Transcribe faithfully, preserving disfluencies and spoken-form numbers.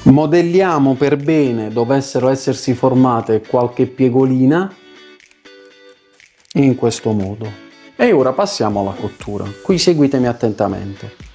Modelliamo per bene, dovessero essersi formate qualche piegolina, in questo modo. E ora passiamo alla cottura. Qui seguitemi attentamente.